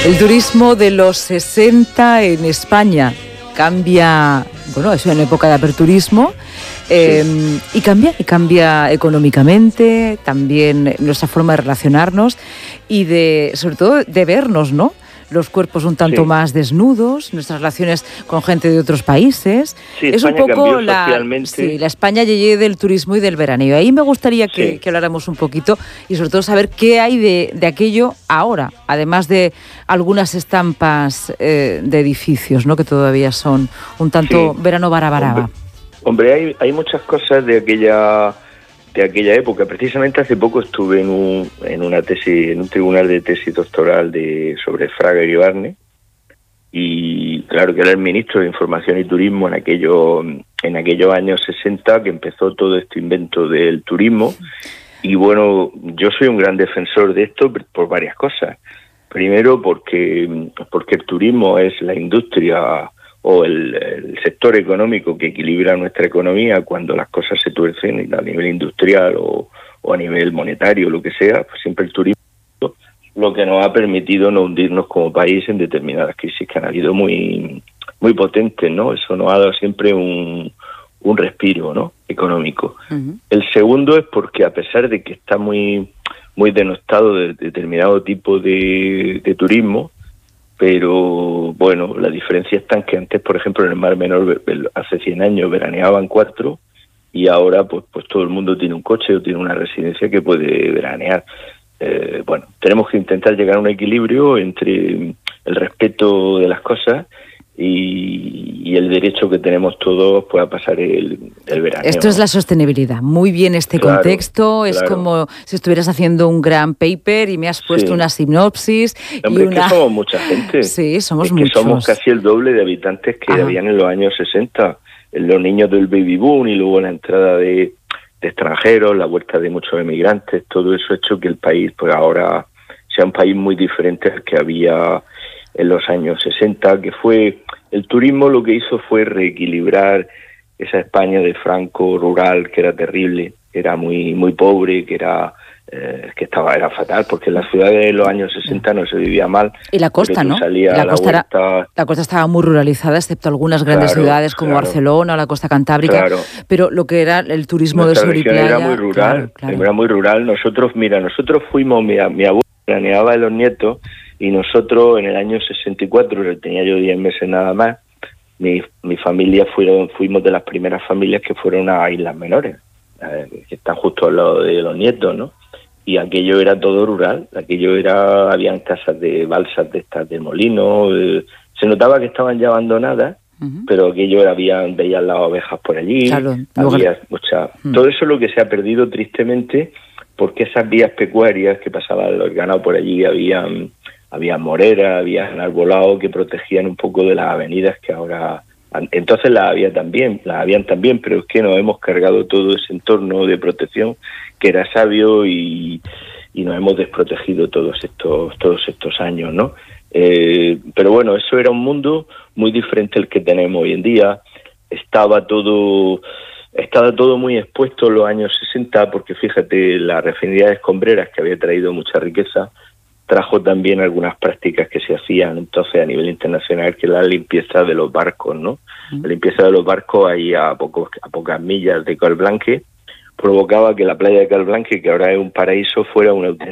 El turismo de los 60 en España cambia, bueno, es una época de aperturismo, y cambia económicamente, también nuestra forma de relacionarnos y sobre todo de vernos, ¿no? Los cuerpos un tanto más desnudos, nuestras relaciones con gente de otros países. Sí, es España un poco la España yeye del turismo y del veraneo. Ahí me gustaría que habláramos un poquito y sobre todo saber qué hay de aquello ahora, además de algunas estampas de edificios, ¿no? Que todavía son un tanto verano barabaraba. Hombre, hay muchas cosas de aquella época. Precisamente hace poco estuve en un tribunal de tesis doctoral sobre Fraga y Barne, y claro que era el ministro de Información y Turismo en aquellos años 60 que empezó todo este invento del turismo. Y bueno, yo soy un gran defensor de esto por varias cosas. Primero porque el turismo es la industria o el sector económico que equilibra nuestra economía cuando las cosas se tuercen a nivel industrial o a nivel monetario, lo que sea. Pues siempre el turismo lo que nos ha permitido no hundirnos como país en determinadas crisis que han habido muy, muy potentes, ¿no? Eso nos ha dado siempre un respiro, ¿no?, económico. Uh-huh. El segundo es porque, a pesar de que está muy, muy denostado de determinado tipo de turismo, pero bueno, la diferencia está en que antes, por ejemplo, en el Mar Menor hace 100 años veraneaban 4 y ahora pues todo el mundo tiene un coche o tiene una residencia que puede veranear. Bueno, tenemos que intentar llegar a un equilibrio entre el respeto de las cosas y el derecho que tenemos todos pues, a pasar el verano. Esto es la sostenibilidad. Muy bien este contexto. Es como si estuvieras haciendo un gran paper y me has puesto una sinopsis. Hombre, es que somos mucha gente. Sí, somos muchos. Que somos casi el doble de habitantes que habían en los años 60. Los niños del baby boom y luego la entrada de extranjeros, la vuelta de muchos emigrantes, todo eso ha hecho que el país pues ahora sea un país muy diferente al que había en los años 60, que fue el turismo lo que hizo fue reequilibrar esa España de Franco rural que era terrible, que era muy muy pobre, que era fatal, porque en las ciudades de los años 60 no se vivía mal. Y la costa, ¿no? La costa estaba muy ruralizada, excepto algunas grandes ciudades como Barcelona o la costa cantábrica, pero lo que era el turismo de sol y playa... era muy rural, era muy rural. Nosotros fuimos, mi abuelo planeaba a los nietos, y nosotros en el año 64, tenía yo 10 meses nada más, mi familia fuimos de las primeras familias que fueron a Islas Menores, que están justo al lado de los nietos, ¿no? Y aquello era todo rural, habían casas de balsas de estas de molino, se notaba que estaban ya abandonadas, pero aquello veían las ovejas por allí, había mucha... Todo eso es lo que se ha perdido tristemente, porque esas vías pecuarias que pasaba el ganado por allí, había moreras, había arbolado que protegían un poco de las avenidas que ahora... Entonces las habían también, pero es que nos hemos cargado todo ese entorno de protección que era sabio y nos hemos desprotegido todos estos años, ¿no? Pero bueno, eso era un mundo muy diferente al que tenemos hoy en día. Estaba todo muy expuesto en los años 60, porque fíjate, la refinería de Escombreras, que había traído mucha riqueza, trajo también algunas prácticas que se hacían entonces a nivel internacional, que es la limpieza de los barcos, ¿no? La limpieza de los barcos ahí a pocas millas de Calblanque provocaba que la playa de Calblanque, que ahora es un paraíso, fuera una auténtica